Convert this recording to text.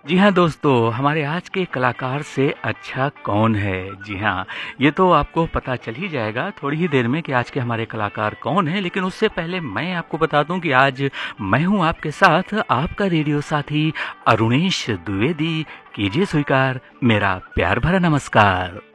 जी हाँ दोस्तों, हमारे आज के कलाकार से अच्छा कौन है? जी हाँ, ये तो आपको पता चल ही जाएगा थोड़ी ही देर में कि आज के हमारे कलाकार कौन हैं, लेकिन उससे पहले मैं आपको बता दूँ कि आज मैं हूँ आपके साथ, आपका रेडियो साथी अरुणेश द्विवेदी। कीजिए स्वीकार मेरा प्यार भरा नमस्कार।